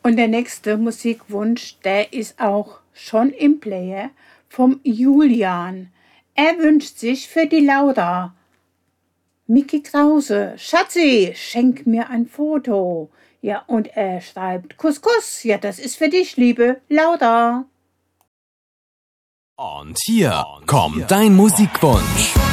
Und der nächste Musikwunsch, der ist auch schon im Player vom Julian. Er wünscht sich für die Laura: Micky Krause, Schatzi, schenk mir ein Foto. Ja, und er schreibt: Kuss, Kuss. Ja, das ist für dich, liebe Laura. Und hier kommt dein Musikwunsch.